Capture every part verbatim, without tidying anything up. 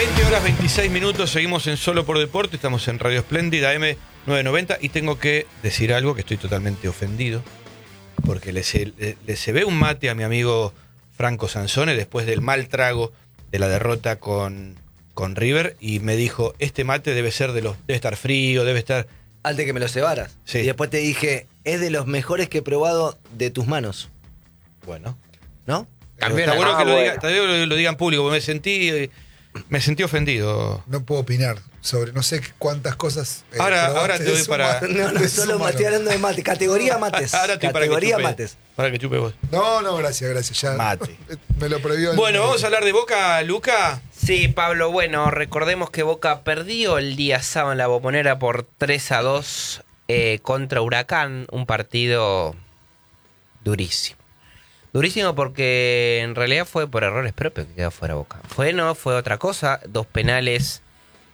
veinte horas veintiséis minutos, seguimos en Solo por Deporte, estamos en Radio Espléndida A M novecientos noventa y tengo que decir algo que estoy totalmente ofendido porque le se, le, le se ve un mate a mi amigo Franco Sansone después del mal trago de la derrota con, con River y me dijo, este mate debe ser de los, debe estar frío, debe estar... Antes de que me lo cebaras. Sí. Y después te dije, es de los mejores que he probado de tus manos. Bueno. ¿No? También está bueno que lo, diga, también lo, lo diga en público, porque me sentí, me sentí ofendido. No puedo opinar sobre no sé cuántas cosas. Eh, ahora, ahora te doy para. No, no, solo me estoy hablando de mate. Categoría mates. Ahora estoy Categoría para que mates. chupe, para que chupe vos. No, no, gracias, gracias. Ya mate. Me lo prohibió. Bueno, el... vamos a hablar de Boca, Luca. Sí, Pablo, bueno, recordemos que Boca perdió el día sábado en la Bombonera por tres a dos eh, contra Huracán, un partido durísimo. Durísimo porque en realidad fue por errores propios que quedó fuera Boca. Fue, no, fue otra cosa, dos penales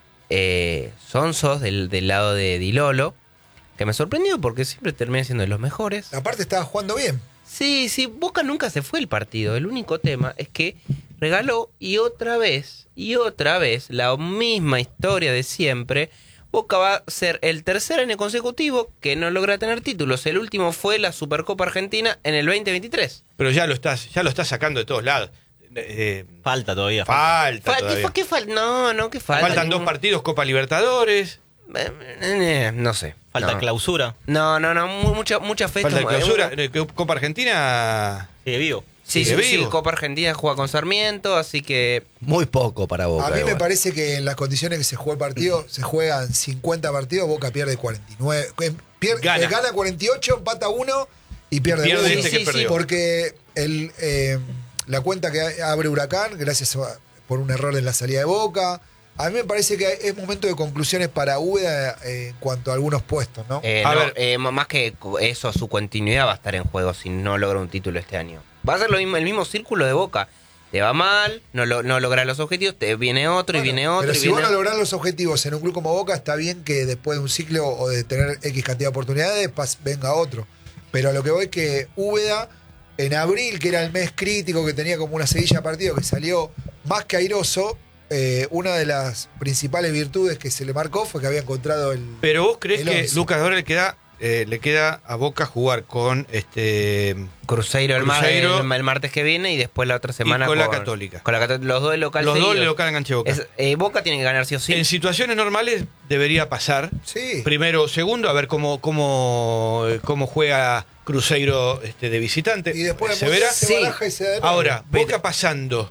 eh, sonsos del, del lado de Di Lolo, que me sorprendió porque siempre termina siendo de los mejores. Aparte estaba jugando bien. Sí, sí, Boca nunca se fue el partido. El único tema es que regaló y otra vez, y otra vez, la misma historia de siempre. Boca va a ser el tercer año consecutivo que no logra tener títulos. El último fue la Supercopa Argentina en el veinte veintitrés. Pero ya lo estás, ya lo estás sacando de todos lados. Eh, falta todavía. Falta Fa- todavía. ¿Qué, ¿Qué falta? No, no, ¿qué falta? Faltan dos partidos, Copa Libertadores. Eh, eh, no sé. Falta no. clausura. No, no, no, mu- mucha, mucha fe. Falta Esto- clausura. eh, Eh, Copa Argentina. Sigue vivo. Sí, sí, Sigue sí, vivo. Copa Argentina juega con Sarmiento, así que... Muy poco para Boca. A mí me igual. parece que en las condiciones que se juega el partido, se juegan cincuenta partidos, Boca pierde cuarenta y nueve. eh, Pierde, Gana. eh, gana cuarenta y ocho, empata uno y pierde, Pierde uno. este que perdió. Porque el, eh, la cuenta que abre Huracán, gracias a, por un error en la salida de Boca. A mí me parece que es momento de conclusiones para Úbeda eh, en cuanto a algunos puestos, ¿no? Eh, A no, ver. eh, más que eso, su continuidad va a estar en juego si no logra un título este año. Va a ser lo mismo, el mismo círculo de Boca. Te va mal, no, lo, no logras los objetivos, te viene otro Bueno, y viene otro. Pero y si viene... vos no lográs los objetivos en un club como Boca, está bien que después de un ciclo o de tener X cantidad de oportunidades, pas- venga otro. Pero a lo que voy que Úbeda, en abril, que era el mes crítico, que tenía como una seguilla de partido, que salió más que airoso, eh, una de las principales virtudes que se le marcó fue que había encontrado el... Pero vos crees El que once. Lucas ahora le queda, eh, le queda a Boca jugar con este Cruzeiro, el, mar- Cruzeiro el, el martes que viene y después la otra semana con la Católica. Con la Cató- los dos de local los dos seguidos. le local en cancha de Boca. Es- eh, Boca tiene que ganar sí o sí. En situaciones normales debería pasar. Sí. Primero, segundo, a ver cómo cómo cómo juega Cruzeiro este, de visitante. Y después se verá. se Sí. baraja y se da de nuevo. Ahora, Pero- Boca pasando,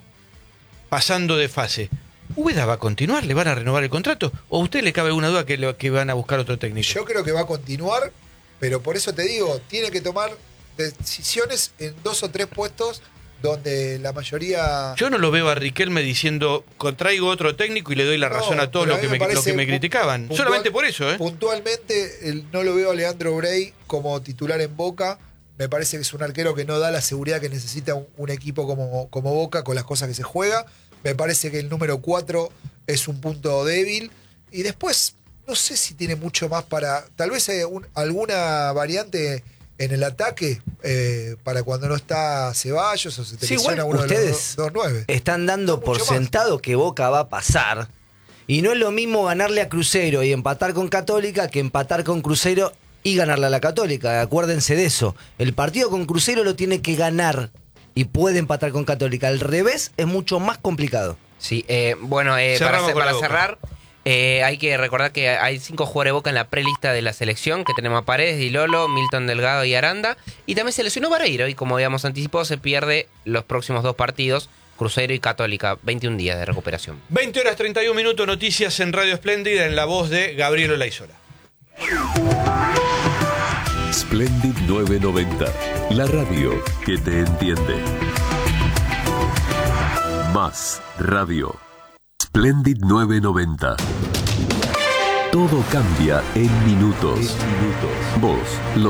pasando de fase. ¿Úbeda va a continuar? ¿Le van a renovar el contrato? ¿O a usted le cabe alguna duda que, le- que van a buscar otro técnico? Yo creo que va a continuar, pero por eso te digo, tiene que tomar decisiones en dos o tres puestos donde la mayoría... Yo no lo veo a Riquelme diciendo, traigo otro técnico y le doy la No, razón a todos pero los a que mí me, me los que parece me pu- criticaban. puntual- Solamente por eso, ¿eh? Puntualmente, el- no lo veo a Leandro Brey como titular en Boca. Me parece que es un arquero que no da la seguridad que necesita un, un equipo como, como Boca con las cosas que se juega. Me parece que el número cuatro es un punto débil. Y después, no sé si tiene mucho más para... Tal vez eh, un- alguna variante en el ataque eh, para cuando no está Ceballos o se te Sí, lesiona igual uno de ustedes los dos, dos nueve. Están dando No por mucho más. sentado que Boca va a pasar. Y no es lo mismo ganarle a Cruzeiro y empatar con Católica que empatar con Cruzeiro y ganarle a la Católica. Acuérdense de eso. El partido con Cruzeiro lo tiene que ganar y puede empatar con Católica. Al revés es mucho más complicado. Sí, eh, bueno, eh, para, Cerramos ce- con para la Boca. cerrar, eh, hay que recordar que hay cinco jugadores de Boca en la prelista de la selección, que tenemos a Paredes, Di Lolo, Milton Delgado y Aranda, y también se lesionó Vareiro, y como habíamos anticipado, se pierde los próximos dos partidos, Cruzeiro y Católica, veintiún días de recuperación. veinte horas treinta y un minutos, noticias en Radio Espléndida en la voz de Gabriel Olaizola. Splendid novecientos noventa, la radio que te entiende. Más radio. Splendid novecientos noventa. Todo cambia en minutos. Vos lo